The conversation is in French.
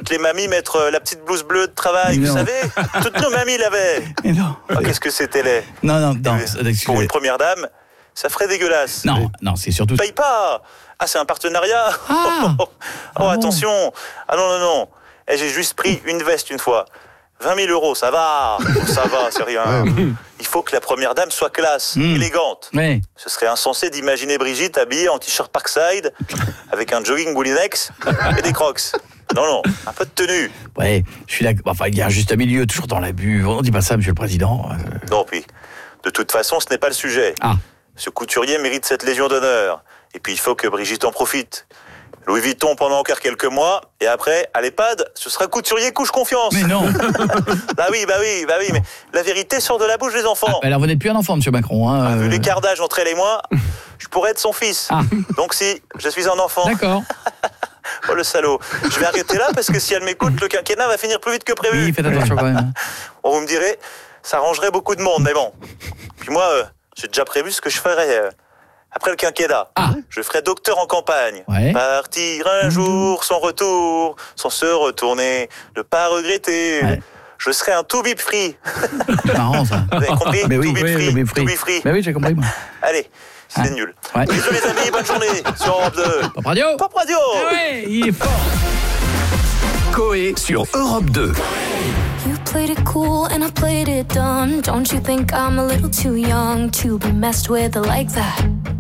toutes les mamies mettre la petite blouse bleue de travail, vous savez. Toutes nos mamies l'avaient. Mais non. Oh, qu'est-ce que c'était laid. Non. Pour une première dame, ça ferait dégueulasse. Non, c'est surtout... Paye pas. Ah, c'est un partenariat. Attention. Ah non. J'ai juste pris une veste une fois. 20 000 euros, ça va, c'est rien. Il faut que la première dame soit classe, élégante. Ouais. Ce serait insensé d'imaginer Brigitte habillée en t-shirt Parkside, avec un jogging Moulinex et des crocs. Non, un peu de tenue. Ouais, je suis d'accord. Enfin, il y a un juste milieu, toujours dans l'abus. On ne dit pas ça, monsieur le président. Non, puis, de toute façon, ce n'est pas le sujet. Ce couturier mérite cette légion d'honneur. Et puis, il faut que Brigitte en profite. Louis Vuitton pendant encore quelques mois, et après, à l'EHPAD, ce sera couturier couche confiance. Mais non. Bah oui, mais la vérité sort de la bouche des enfants. Alors, vous n'êtes plus un enfant, monsieur Macron. Vu l'écart d'âge entre elle et moi, je pourrais être son fils. Donc si, je suis un enfant. D'accord. Oh le salaud. Je vais arrêter là, parce que si elle m'écoute, le quinquennat va finir plus vite que prévu. Oui, faites attention quand même. Bon, vous me direz, ça arrangerait beaucoup de monde, mais bon. Puis moi, j'ai déjà prévu ce que je ferais... Après le quinquennat, je ferai docteur en campagne. Ouais. Partir un jour sans retour, sans se retourner, ne pas regretter. Ouais. Je serai un to be free. C'est marrant ça. Vous avez compris? Mais oui, to be free. Mais oui, j'ai compris moi. Allez, c'était nul. Ouais. Bisous les amis, bonne journée sur Europe 2. Pop Radio. Ouais, il est fort. Coé sur Europe 2. You played it cool and I played it dumb. Don't you think I'm a little too young to be messed with like that?